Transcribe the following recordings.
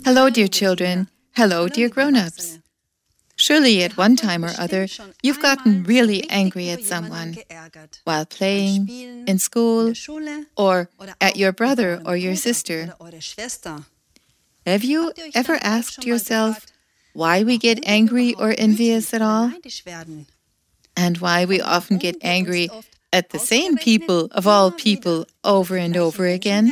Hello, dear children. Hello, dear grown-ups. Surely at one time or other, you've gotten really angry at someone while playing, in school, or at your brother or your sister. Have you ever asked yourself why we get angry or envious at all? And why we often get angry at the same people of all people over and over again?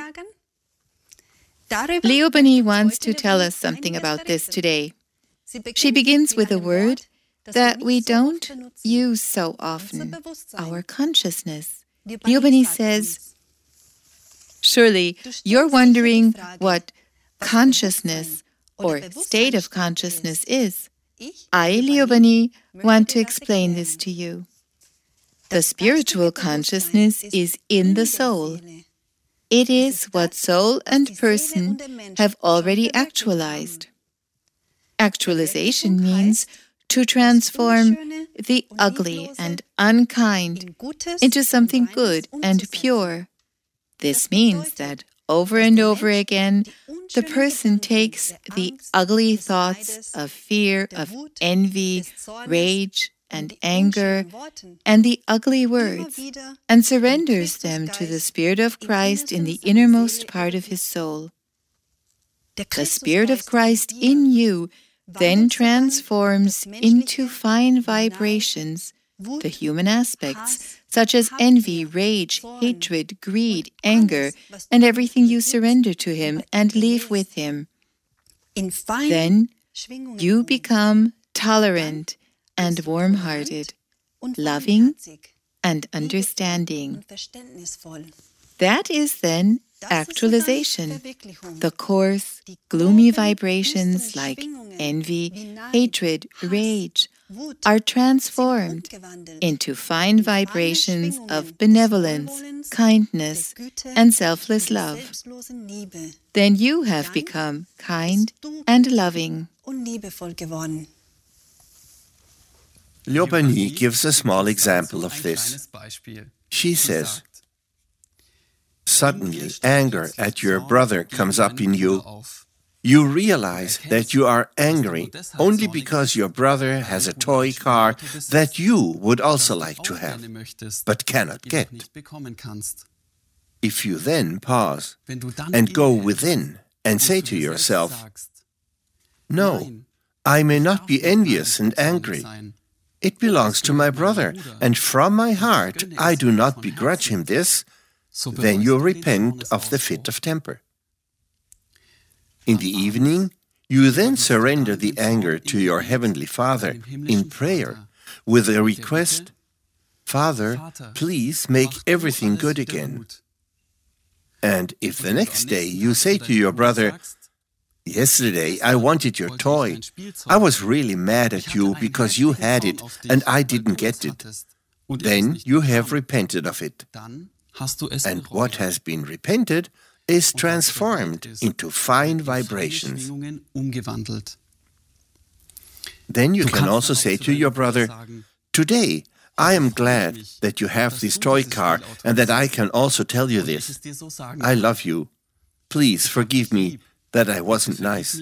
Leopold wants to tell us something about this today. She begins with a word that we don't use so often, our consciousness. Leopold says, surely you're wondering what consciousness or state of consciousness is. I, Leopold, want to explain this to you. The spiritual consciousness is in the soul. It is what soul and person have already actualized. Actualization means to transform the ugly and unkind into something good and pure. This means that over and over again, the person takes the ugly thoughts of fear, of envy, rage, and anger, and the ugly words, and surrenders them to the Spirit of Christ in the innermost part of his soul. The Spirit of Christ in you then transforms into fine vibrations the human aspects, such as envy, rage, hatred, greed, anger, and everything you surrender to him and leave with him. Then you become tolerant and warm-hearted, loving and understanding. That is then actualization. The coarse, gloomy vibrations like envy, hatred, rage are transformed into fine vibrations of benevolence, kindness, and selfless love. Then you have become kind and loving. Leopold gives a small example of this. She says, suddenly anger at your brother comes up in you. You realize that you are angry only because your brother has a toy car that you would also like to have, but cannot get. If you then pause and go within and say to yourself, no, I may not be envious and angry. It belongs to my brother, and from my heart I do not begrudge him this, then you repent of the fit of temper. In the evening, you then surrender the anger to your Heavenly Father in prayer with a request, Father, please make everything good again. And if the next day you say to your brother, yesterday I wanted your toy, I was really mad at you because you had it and I didn't get it, then you have repented of it. And what has been repented is transformed into fine vibrations. Then you can also say to your brother, today I am glad that you have this toy car and that I can also tell you this. I love you. Please forgive me that I wasn't nice.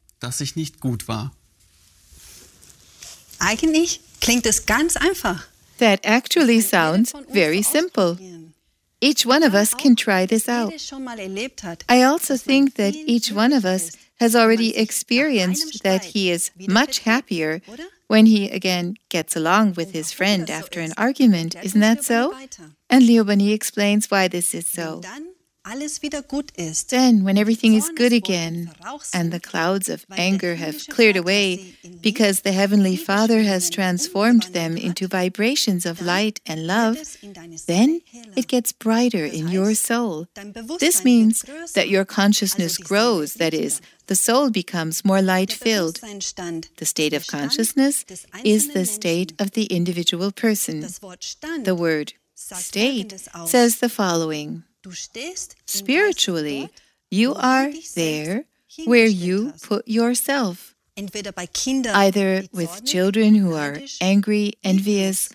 Eigentlich klingt es ganz einfach. That actually sounds very simple. Each one of us can try this out. I also think that each one of us has already experienced that he is much happier when he again gets along with his friend after an argument. Isn't that so? And Leopold explains why this is so. Then, when everything is good again, and the clouds of anger have cleared away because the Heavenly Father has transformed them into vibrations of light and love, then it gets brighter in your soul. This means that your consciousness grows, that is, the soul becomes more light-filled. The state of consciousness is the state of the individual person. The word state says the following. Spiritually, you are there where you put yourself, either with children who are angry, envious,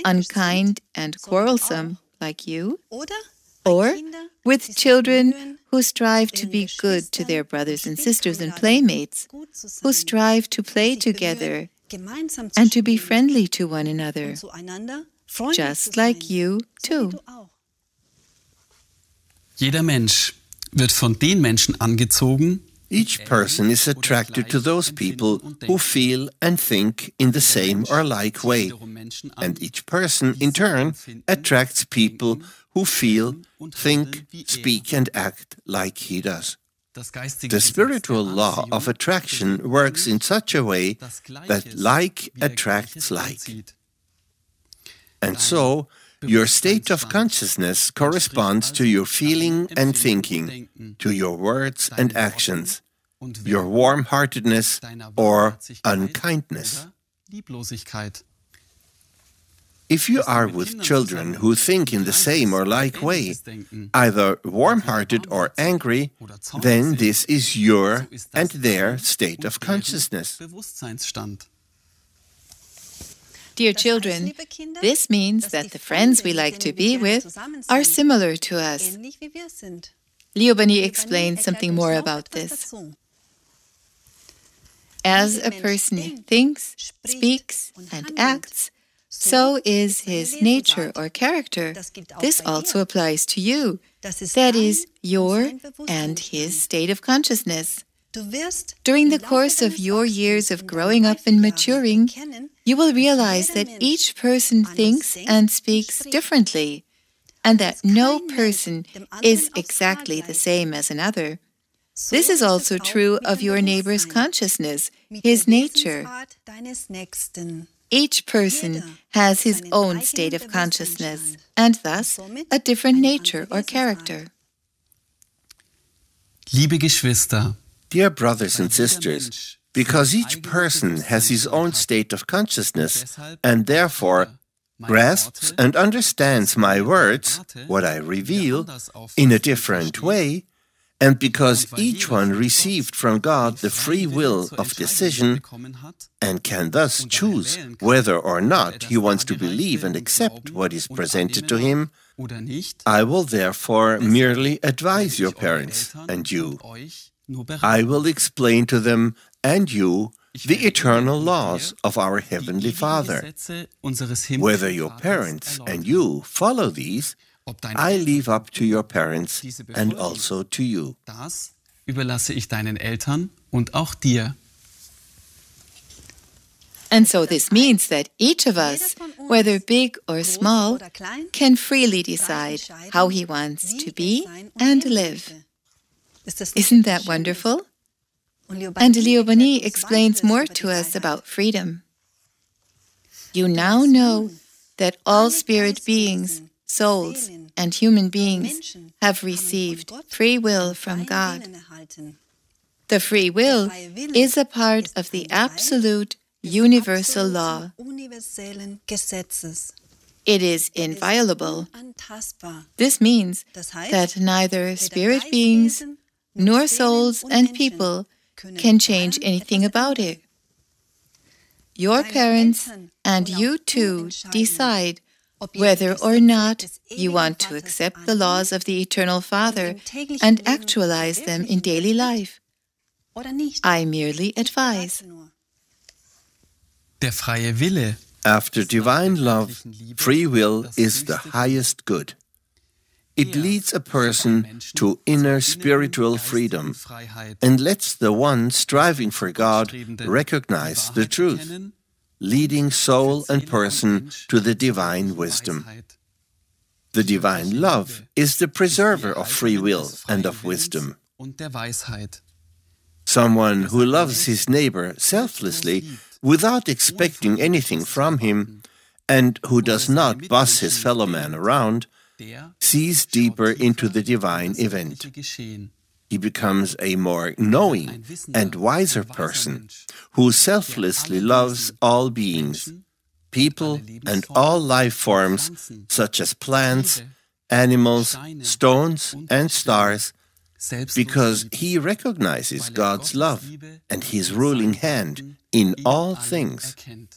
unkind, and quarrelsome like you, or with children who who strive to be good to their brothers and sisters and playmates, who strive to play together and to be friendly to one another, just like you too. Jeder Mensch wird von den Menschen angezogen, Each person is attracted to those people who feel and think in the same or like way. And each person, in turn, attracts people who feel, think, speak, and act like he does. The spiritual law of attraction works in such a way that like attracts like. And so, your state of consciousness corresponds to your feeling and thinking, to your words and actions, your warm-heartedness or unkindness. If you are with children who think in the same or like way, either warm-hearted or angry, then this is your and their state of consciousness. Dear children, this means that the friends we like to be with are similar to us. Liobani explains something more about this. As a person thinks, speaks, and acts, so is his nature or character. This also applies to you. That is your and his state of consciousness. During the course of your years of growing up and maturing, you will realize that each person thinks and speaks differently, and that no person is exactly the same as another. This is also true of your neighbor's consciousness, his nature. Each person has his own state of consciousness, and thus a different nature or character. Liebe Geschwister, Dear brothers and sisters, because each person has his own state of consciousness and therefore grasps and understands my words, what I reveal, in a different way, and because each one received from God the free will of decision and can thus choose whether or not he wants to believe and accept what is presented to him, I will therefore merely advise your parents and you. I will explain to them and you the eternal laws of our Heavenly Father. Whether your parents and you follow these, I leave up to your parents and also to you. Das überlasse ich deinen Eltern und auch dir. And so this means that each of us, whether big or small, can freely decide how he wants to be and live. Isn't that wonderful? And Liobani explains more to us about freedom. You now know that all spirit beings, souls, and human beings have received free will from God. The free will is a part of the absolute universal law. It is inviolable. This means that neither spirit beings nor souls and people can change anything about it. Your parents and you too decide whether or not you want to accept the laws of the Eternal Father and actualize them in daily life. I merely advise. Der freie Wille. After divine love, free will is the highest good. It leads a person to inner spiritual freedom and lets the one striving for God recognize the truth, leading soul and person to the divine wisdom. The divine love is the preserver of free will and of wisdom. Someone who loves his neighbor selflessly without expecting anything from him and who does not boss his fellow man around sees deeper into the divine event. He becomes a more knowing and wiser person who selflessly loves all beings, people and all life forms such as plants, animals, stones and stars, because he recognizes God's love and his ruling hand in all things.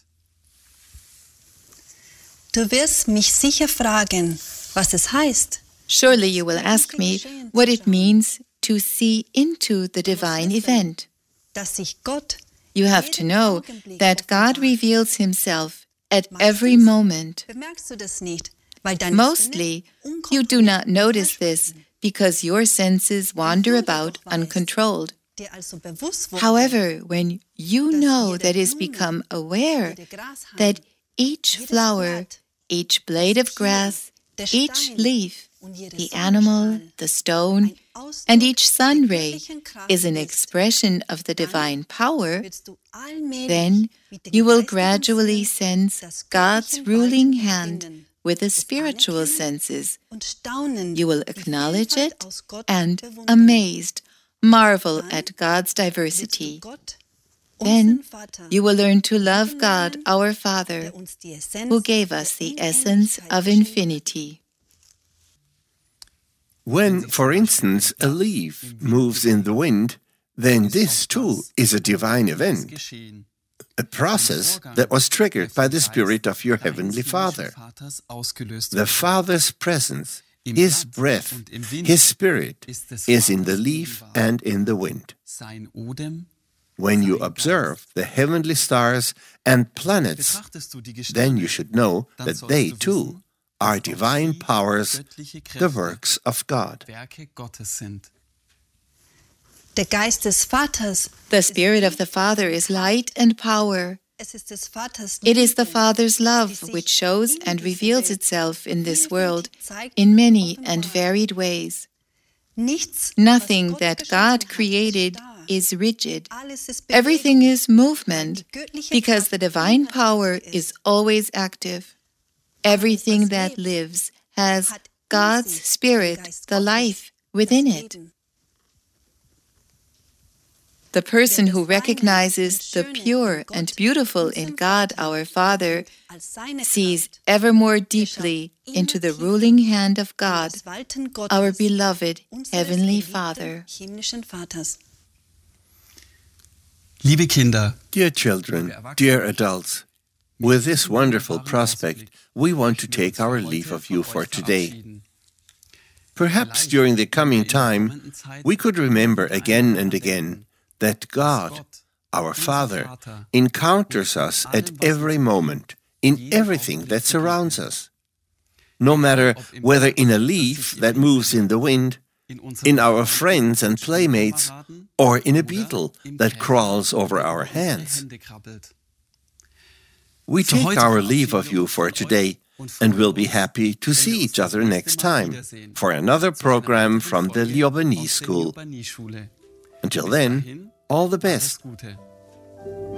Du wirst mich sicher fragen, was es heißt. Surely you will ask me what it means to see into the divine event. dass sich Gott You have to know that God reveals himself at every moment. Bemerkst du das nicht, weil deine Mostly, Sinne you do not unkontrolliert notice this because your senses wander about uncontrolled. dir also bewusst wurde, However, when you know that is become aware that each flower, each blade of grass, each leaf, the animal, the stone, and each sun ray is an expression of the divine power, willst du allmählich then mit den you will geistigen gradually Sinnen sense das God's göttliche ruling Walten hand erkennen, with the das spiritual Anerkennen senses. und Staunen, You will die acknowledge Vielfalt it aus Gott and, bewundern. amazed, marvel Dann at God's willst du diversity. Gott, Then unseren Vater, you will learn to love lieben God, lernen, our Father, der uns die Essenz who gave us der the essence Unendlichkeit of geschenkt hat. infinity. When, for instance, a leaf moves in the wind, then this too is a divine event, a process that was triggered by the Spirit of your Heavenly Father. The Father's presence, His breath, His Spirit is in the leaf and in the wind. When you observe the heavenly stars and planets, then you should know that they too are divine powers, the works of God. Der Geist des Vaters, The Spirit of the Father is light and power. es ist des Vaters It is the Liebe, Father's love which shows and reveals itself in this world in many and varied ways. nichts, Nothing was Gott that geschaffen God hat, created ist starr. is rigid. Alles ist Everything Bewegung. is movement Die göttliche because the Kraft divine unabhängig power ist. is always active. Everything that lives has hat in God's sich den Spirit, Geist the Gottes, life within das it. Leben. The person Wer who das Reine recognizes und the Schöne pure in Gott, and beautiful in unserem God, Vater, our Father, als seine sees Kraft, ever more deeply into the ruling hand of God, das Walten Gottes, our beloved unseres Heavenly geliebten Father. himmlischen Vaters. Liebe Kinder, Dear children, dear adults, with this wonderful prospect, we want to take our leave of you for today. Perhaps during the coming time, we could remember again and again that God, our Father, encounters us at every moment, in everything that surrounds us. No matter whether in a leaf that moves in the wind, in our friends and playmates, or in a beetle that crawls over our hands. We take our leave of you for today and will be happy to see each other next time for another program from the Liobani School. Until then, all the best.